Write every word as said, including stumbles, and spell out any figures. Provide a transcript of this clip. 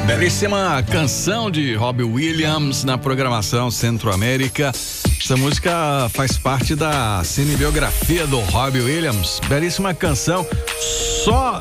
Belíssima canção de Robbie Williams na programação Centro-América. Essa música faz parte da cinebiografia do Robbie Williams. Belíssima canção. Só